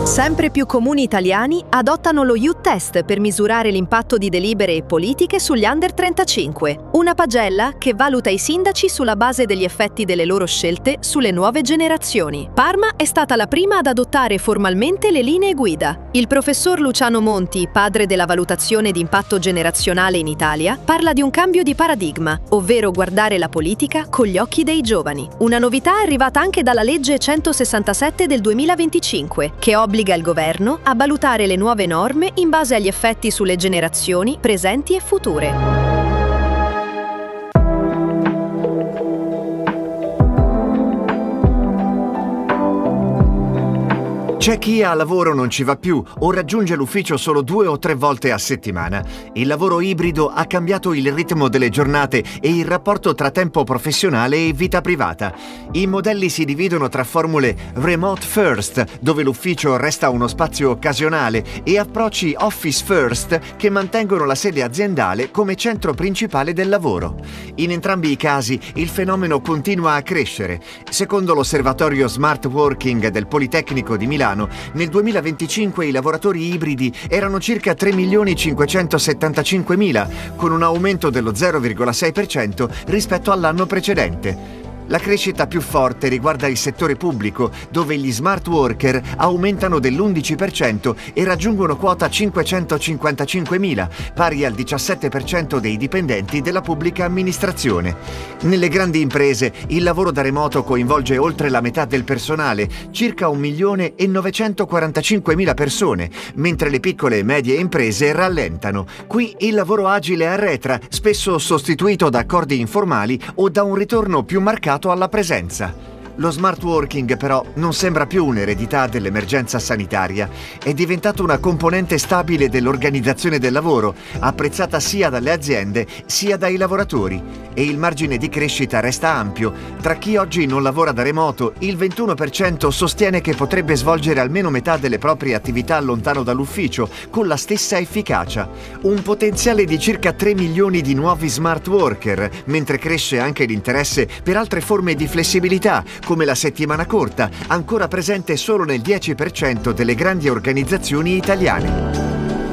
Sempre più comuni italiani adottano lo Youth Test per misurare l'impatto di delibere e politiche sugli under 35, una pagella che valuta i sindaci sulla base degli effetti delle loro scelte sulle nuove generazioni. Parma è stata la prima ad adottare formalmente le linee guida. Il professor Luciano Monti, padre della valutazione di impatto generazionale in Italia, parla di un cambio di paradigma, ovvero guardare la politica con gli occhi dei giovani. Una novità è arrivata anche dalla legge 167 del 2025, che obbliga il governo a valutare le nuove norme in base agli effetti sulle generazioni presenti e future. C'è chi a lavoro non ci va più o raggiunge l'ufficio solo 2 o 3 volte a settimana. Il lavoro ibrido ha cambiato il ritmo delle giornate e il rapporto tra tempo professionale e vita privata. I modelli si dividono tra formule remote first, dove l'ufficio resta uno spazio occasionale, e approcci office first, che mantengono la sede aziendale come centro principale del lavoro. In entrambi i casi il fenomeno continua a crescere. Secondo l'osservatorio Smart Working del Politecnico di Milano, nel 2025 i lavoratori ibridi erano circa 3.575.000, con un aumento dello 0,6% rispetto all'anno precedente. La crescita più forte riguarda il settore pubblico, dove gli smart worker aumentano dell'11% e raggiungono quota 555.000, pari al 17% dei dipendenti della pubblica amministrazione. Nelle grandi imprese il lavoro da remoto coinvolge oltre la metà del personale, circa 1.945.000 persone, mentre le piccole e medie imprese rallentano. Qui il lavoro agile arretra, spesso sostituito da accordi informali o da un ritorno più marcato alla presenza. Lo smart working però non sembra più un'eredità dell'emergenza sanitaria, è diventato una componente stabile dell'organizzazione del lavoro, apprezzata sia dalle aziende sia dai lavoratori, e il margine di crescita resta ampio. Tra chi oggi non lavora da remoto, il 21% sostiene che potrebbe svolgere almeno metà delle proprie attività lontano dall'ufficio, con la stessa efficacia. Un potenziale di circa 3 milioni di nuovi smart worker, mentre cresce anche l'interesse per altre forme di flessibilità, come la settimana corta, ancora presente solo nel 10% delle grandi organizzazioni italiane.